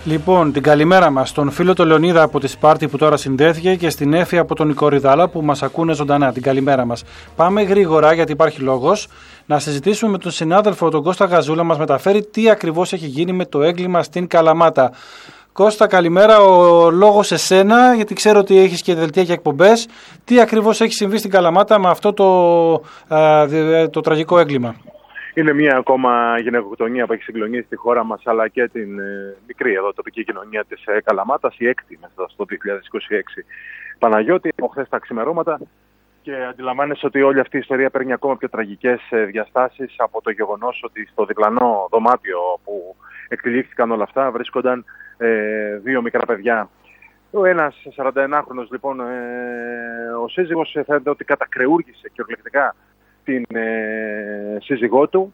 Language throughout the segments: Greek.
Λοιπόν, την καλημέρα μας στον φίλο τον Λεωνίδα από τη Σπάρτη που τώρα συνδέθηκε και στην Έφη από τον Νικοριδάλα που μας ακούνε ζωντανά. Την καλημέρα μας. Πάμε γρήγορα γιατί υπάρχει λόγος να συζητήσουμε με τον συνάδελφο τον Κώστα Γαζούλα, μας μεταφέρει τι ακριβώς έχει γίνει με το έγκλημα στην Καλαμάτα. Κώστα, καλημέρα. Ο λόγος σε σένα, γιατί ξέρω ότι έχεις και δελτία και εκπομπές. Τι ακριβώς έχει συμβεί στην Καλαμάτα με αυτό το τραγικό έγκλημα? Είναι μια ακόμα γυναικοκτονία που έχει συγκλονίσει τη χώρα μας, αλλά και την μικρή εδώ τοπική κοινωνία της Καλαμάτας, η έκτη μέσα στο 2026. Παναγιώτη, από χθες τα ξημερώματα, και αντιλαμβάνεσαι ότι όλη αυτή η ιστορία παίρνει ακόμα πιο τραγικές διαστάσεις από το γεγονός ότι στο διπλανό δωμάτιο που εκτελήχθηκαν όλα αυτά βρίσκονταν δύο μικρά παιδιά. Ο ένας 41χρονος λοιπόν, ο σύζυγος, φαίνεται ότι κατακρεούργησε κυριολεκτικά την σύζυγό του.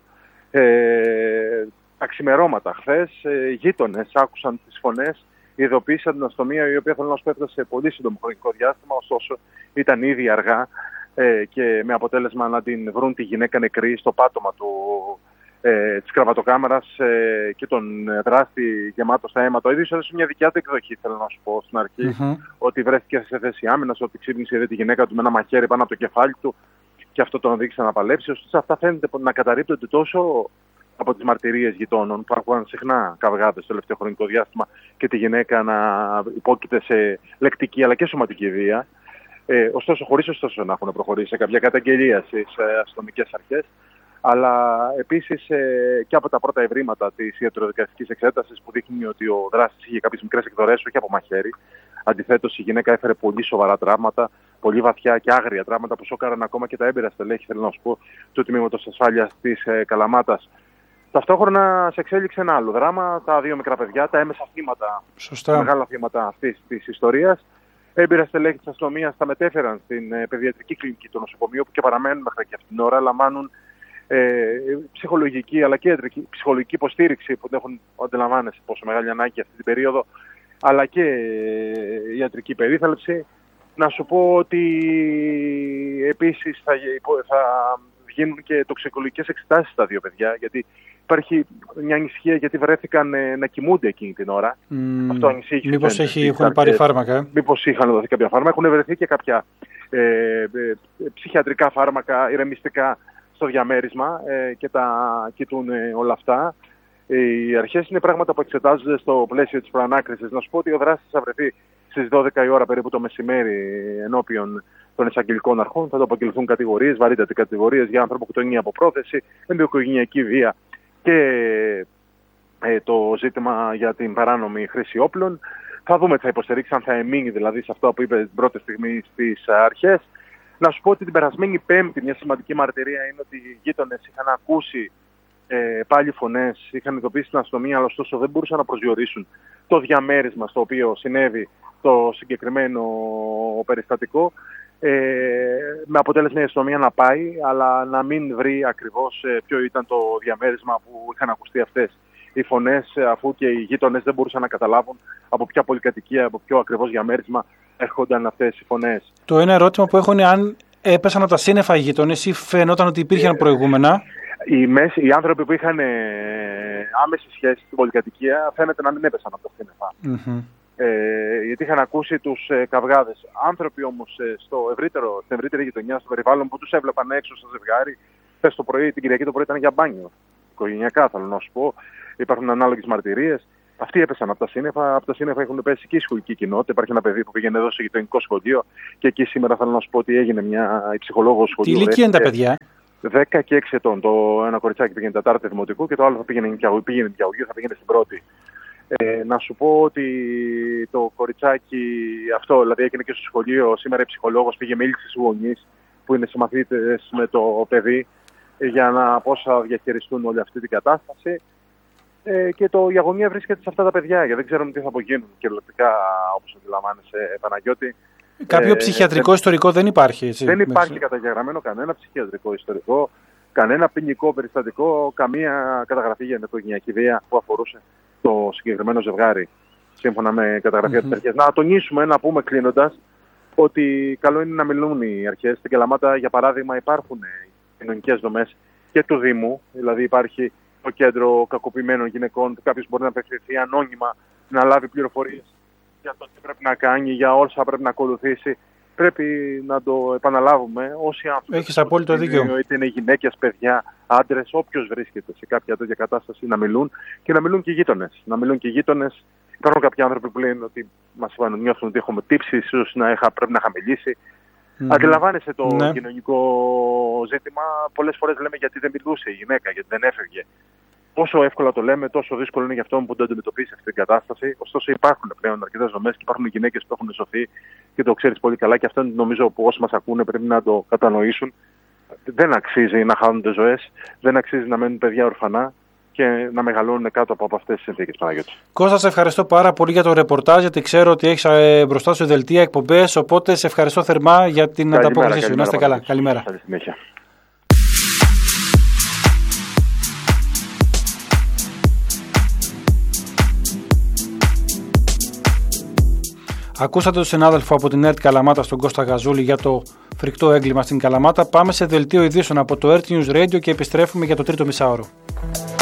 Τα ξημερώματα χθες, γείτονες άκουσαν τις φωνές, ειδοποίησαν την αστυνομία, η οποία θέλω να σου πέφτει σε πολύ σύντομο χρονικό διάστημα, ωστόσο ήταν ήδη αργά και με αποτέλεσμα να την βρουν τη γυναίκα νεκρή στο πάτωμα της κραβατοκάμερας και τον δράστη γεμάτο στα αίματα. Ο ίδιος έδωσε μια δικιά του εκδοχή, θέλω να σου πω στην αρχή, ότι βρέθηκε σε θέση άμυνας, ότι ξύπνησε τη γυναίκα του με ένα μαχαίρι πάνω από το κεφάλι του και αυτό τον οδήγησε να παλέψει. Ωστόσο, αυτά φαίνεται να καταρρίπτονται τόσο από τις μαρτυρίες γειτόνων που άκουγαν συχνά καυγάδες στο τελευταίο χρονικό διάστημα και τη γυναίκα να υπόκειται σε λεκτική αλλά και σωματική βία. Ωστόσο, χωρίς ωστόσο να έχουν προχωρήσει σε κάποια καταγγελία στις αστυνομικές αρχές, αλλά επίσης και από τα πρώτα ευρήματα της ιατροδικαστικής εξέτασης που δείχνει ότι ο δράστης είχε κάποιες μικρές εκδορές, όχι από μαχαίρι. Αντιθέτως, η γυναίκα έφερε πολύ σοβαρά τραύματα, πολύ βαθιά και άγρια τραύματα που σώκαραν ακόμα και τα έμπειρα στελέχη, θέλω να σου πω, του Τμήματος Ασφάλειας της Καλαμάτας. Ταυτόχρονα σε εξέλιξε ένα άλλο δράμα, τα δύο μικρά παιδιά, τα έμεσα θύματα, μεγάλα θύματα αυτής της ιστορίας. Έμπειρα στελέχη της αστυνομίας τα μετέφεραν στην παιδιατρική κλινική του νοσοκομείου, που και παραμένουν μέχρι και αυτήν την ώρα, λαμβάνουν ψυχολογική αλλά και ιατρική ψυχολογική υποστήριξη που έχουν, αντιλαμβάνεσαι πόσο μεγάλη ανάγκη αυτή την περίοδο, αλλά και ιατρική περίθαλψη. Να σου πω ότι επίσης θα γίνουν και τοξικολογικές εξετάσεις στα δύο παιδιά, γιατί υπάρχει μια ανησυχία γιατί βρέθηκαν να κοιμούνται εκείνη την ώρα. Αυτό ανησύχησε. Μήπως έχουν πάρει φάρμακα? Μήπως είχαν δοθεί κάποια φάρμακα. Έχουν βρεθεί και κάποια ψυχιατρικά φάρμακα, ηρεμιστικά στο διαμέρισμα και τα κοιτούν όλα αυτά. Οι αρχές είναι πράγματα που εξετάζονται στο πλαίσιο της προανάκρισης. Να σου πω ότι ο δράστης θα βρεθεί στις 12 η ώρα περίπου το μεσημέρι ενώπιον των εισαγγελικών αρχών. Θα το απαγγελθούν κατηγορίες, βαρύτατες κατηγορίες για ανθρωποκτονία από πρόθεση, ενδοοικογενειακή βία και το ζήτημα για την παράνομη χρήση όπλων. Θα δούμε τι θα υποστηρίξει, αν θα εμείνει δηλαδή σε αυτό που είπε την πρώτη στιγμή στις αρχές. Να σου πω ότι την περασμένη Πέμπτη μια σημαντική μαρτυρία είναι ότι οι γείτονες είχαν ακούσει πάλι φωνές, είχαν ειδοποιήσει την αστυνομία, αλλά ωστόσο δεν μπορούσαν να προσδιορίσουν το διαμέρισμα στο οποίο συνέβη το συγκεκριμένο περιστατικό. Με αποτέλεσμα η αστυνομία να πάει, αλλά να μην βρει ακριβώς ποιο ήταν το διαμέρισμα που είχαν ακουστεί αυτές οι φωνές, αφού και οι γείτονες δεν μπορούσαν να καταλάβουν από ποια πολυκατοικία, από ποιο ακριβώς διαμέρισμα έρχονταν αυτές οι φωνές. Το ένα ερώτημα που έχω είναι αν έπεσαν από τα σύννεφα οι γείτονες ή φαινόταν ότι υπήρχαν προηγούμενα. Οι άνθρωποι που είχαν άμεση σχέση στην πολυκατοικία φαίνεται να μην έπεσαν από τα σύννεφα. Γιατί είχαν ακούσει τους καυγάδες. Άνθρωποι όμως στην ευρύτερη γειτονιά, στο περιβάλλον που τους έβλεπαν έξω στο ζευγάρι, χθες το πρωί, την Κυριακή το πρωί ήταν για μπάνιο. Οικογενειακά θέλω να σου πω. Υπάρχουν ανάλογες μαρτυρίες. Αυτοί έπεσαν από τα σύννεφα. Από τα σύννεφα έχουν πέσει και η σχολική κοινότητα. Υπάρχει ένα παιδί που πήγαινε εδώ στο γειτονικό σχολείο και εκεί σήμερα θέλω να σου πω ότι έγινε η ψυχολόγος σχολείου. Τι ηλικία είναι τα παιδιά? 10 και 6 ετών. Το ένα κοριτσάκι πήγαινε τετάρτη δημοτικού και το άλλο θα πήγαινε νηπιαγωγείο, θα πήγαινε στην πρώτη. Να σου πω ότι το κοριτσάκι αυτό, δηλαδή έγινε και στο σχολείο. Σήμερα η ψυχολόγος πήγε με μίλησε στους γονείς που είναι συμμαθήτες με το παιδί για να πώς θα διαχειριστούν όλη αυτή την κατάσταση. Και η αγωνία βρίσκεται σε αυτά τα παιδιά, γιατί δεν ξέρουμε τι θα απογίνουν κυριολεκτικά, όπως αντιλαμβάνεσαι, Παναγιώτη. Κάποιο ψυχιατρικό ιστορικό δεν υπάρχει, έτσι? Δεν υπάρχει καταγεγραμμένο κανένα ψυχιατρικό ιστορικό, κανένα ποινικό περιστατικό, καμία καταγραφή για ενδοοικογενειακή βία που αφορούσε το συγκεκριμένο ζευγάρι, σύμφωνα με καταγραφή από τις αρχές. Να τονίσουμε, να πούμε κλείνοντας, ότι καλό είναι να μιλούν οι αρχές. Στην Καλαμάτα, για παράδειγμα, υπάρχουν κοινωνικές δομές και του Δήμου, δηλαδή υπάρχει το κέντρο κακοποιημένων γυναικών, που κάποιος μπορεί να απευθυνθεί ανώνυμα να λάβει πληροφορίες για το τι πρέπει να κάνει, για όσα πρέπει να ακολουθήσει. Πρέπει να το επαναλάβουμε όσοι άνθρωποι. Έχεις απόλυτο δίκιο. Είτε είναι γυναίκες, παιδιά, άντρες, όποιος βρίσκεται σε κάποια τέτοια κατάσταση να μιλούν και να μιλούν και οι γείτονες. Να μιλούν και οι γείτονες. Υπάρχουν κάποιοι άνθρωποι που λένε ότι μας είπαν, νιώθουν ότι έχουμε τύψει, ίσως πρέπει να είχα μιλήσει. Αντιλαμβάνεσαι το κοινωνικό ζήτημα. Πολλές φορές λέμε γιατί δεν μιλούσε η γυναίκα, γιατί δεν έφευγε. Όσο εύκολα το λέμε, τόσο δύσκολο είναι για αυτόν που το αντιμετωπίσει αυτή την κατάσταση. Ωστόσο, υπάρχουν πλέον αρκετές δομές και υπάρχουν γυναίκες που έχουν σωθεί και το ξέρεις πολύ καλά. Και αυτό νομίζω που όσοι μας ακούνε πρέπει να το κατανοήσουν. Δεν αξίζει να χάνονται ζωές, δεν αξίζει να μένουν παιδιά ορφανά και να μεγαλώνουν κάτω από αυτές τις συνθήκες, Παναγιώτη. Κώστα, σε ευχαριστώ πάρα πολύ για το ρεπορτάζ, γιατί ξέρω ότι έχεις μπροστά σου δελτία, εκπομπές. Οπότε σε ευχαριστώ θερμά για την ανταπόκρισή σου. Να είστε καλά. Καλημέρα. Ακούσατε τον συνάδελφο από την ΕΡΤ Καλαμάτα, στον Κώστα Γαζούλη, για το φρικτό έγκλημα στην Καλαμάτα. Πάμε σε δελτίο ειδήσεων από το ΕΡΤ News Radio και επιστρέφουμε για το τρίτο μισάωρο.